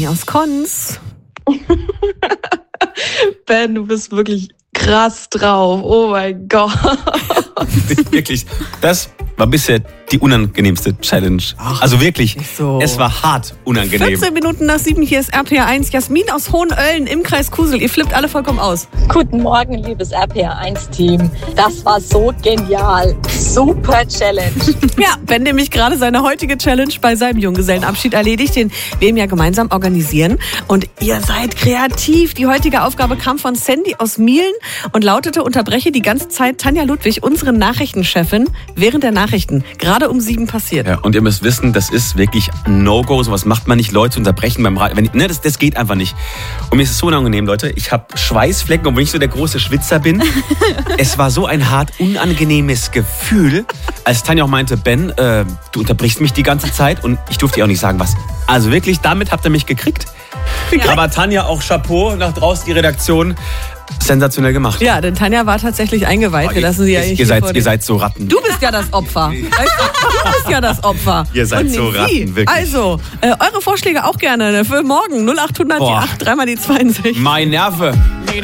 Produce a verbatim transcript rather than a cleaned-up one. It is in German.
Stefanie aus Konz. Ben, du bist wirklich krass drauf. Oh mein Gott. Wirklich, das war bisher die unangenehmste Challenge. Ach, also wirklich, so. Es war hart unangenehm. vierzehn Minuten nach sieben, hier ist R P R eins. Jasmin aus Hohenölln im Kreis Kusel. Ihr flippt alle vollkommen aus. Guten Morgen, liebes R P R eins Team. Das war so genial. Super Challenge. Ja, Ben nämlich gerade seine heutige Challenge bei seinem Junggesellenabschied erledigt, den wir ihm ja gemeinsam organisieren. Und ihr seid kreativ. Die heutige Aufgabe kam von Sandy aus Mielen und lautete: Unterbreche die ganze Zeit Tanja Ludwig, unsere Nachrichtenchefin, während der Nachrichten gerade um sieben passiert. Ja, und ihr müsst wissen, das ist wirklich ein No-Go. Sowas macht man nicht, Leute unterbrechen beim Radio. Wenn, ne, das, das geht einfach nicht. Und mir ist es so unangenehm, Leute. Ich habe Schweißflecken, obwohl ich so der große Schwitzer bin. Es war so ein hart unangenehmes Gefühl, als Tanja auch meinte: Ben, äh, du unterbrichst mich die ganze Zeit. Und ich durfte ihr auch nicht sagen, was. Also wirklich, damit habt ihr mich gekriegt. Ja. Aber Tanja, auch Chapeau nach draußen, die Redaktion. Sensationell gemacht. Ja, denn Tanja war tatsächlich eingeweiht. Wir lassen sie ja ihr, nicht ihr, seid, ihr seid so Ratten. Du bist ja das Opfer. Weißt du? Du bist ja das Opfer. Ihr seid so Ratten, sie. wirklich. Also, äh, eure Vorschläge auch gerne für morgen. null acht hundert, die acht, dreimal die zweiundsechzig. Mein Nerve.